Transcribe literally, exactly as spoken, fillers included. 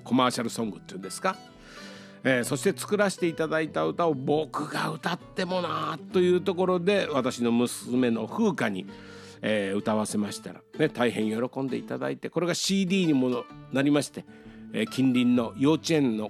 コマーシャルソングっていうんですか、えー、そして作らせていただいた歌を僕が歌ってもなというところで、私の娘の風花に、えー、歌わせましたら、ね、大変喜んでいただいて、これが シーディー にもなりまして、えー、近隣の幼稚園の